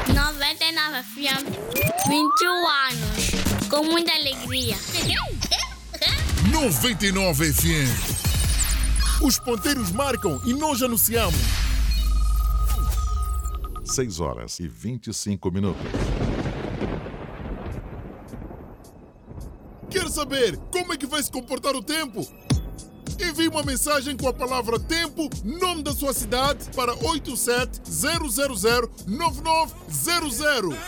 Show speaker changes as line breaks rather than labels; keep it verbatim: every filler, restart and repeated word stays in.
noventa e nove F M, vinte e um anos, com muita alegria.
noventa e nove F M. Os ponteiros marcam e nós anunciamos.
seis horas e vinte e cinco minutos.
Quer saber como é que vai se comportar o tempo? Envie uma mensagem com a palavra tempo, nome da sua cidade, para oito sete zero zero zero nove nove zero zero.